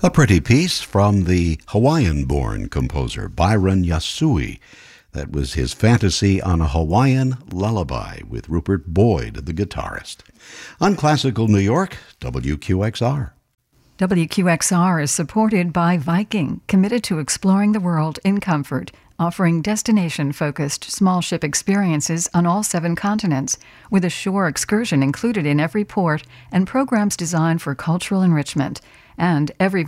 A pretty piece from the Hawaiian-born composer Byron Yasui. That was his fantasy on a Hawaiian lullaby with Rupert Boyd, the guitarist. On Classical New York, WQXR. WQXR is supported by Viking, committed to exploring the world in comfort, offering destination-focused small ship experiences on all 7 continents, with a shore excursion included in every port and programs designed for cultural enrichment. And every